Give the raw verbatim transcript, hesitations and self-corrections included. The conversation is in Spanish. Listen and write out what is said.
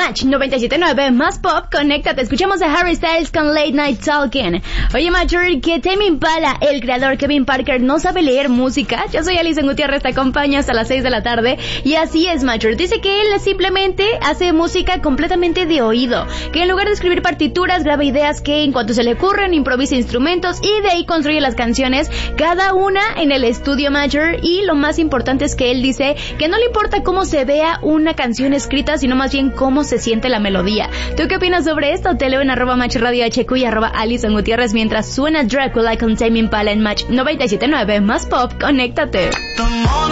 Match noventa y siete punto nueve más pop, conéctate. Escuchamos a Harry Styles con Late Night Talking. Oye, Major, que Tame Impala, el creador Kevin Parker, no sabe leer música. Yo soy Alison Gutiérrez, te acompaño hasta las seis de la tarde. Y así es, Major. Dice que él simplemente hace música completamente de oído. Que en lugar de escribir partituras, graba ideas que en cuanto se le ocurren, improvisa instrumentos y de ahí construye las canciones, cada una en el estudio, Major. Y lo más importante es que él dice que no le importa cómo se vea una canción escrita, sino más bien cómo se siente la melodía. ¿Tú qué opinas sobre esto? Te leo en arroba Match Radio H Q y arroba Alison Gutiérrez mientras suena Dracula con Tame Impala en Match noventa y siete punto nueve más pop. Conéctate.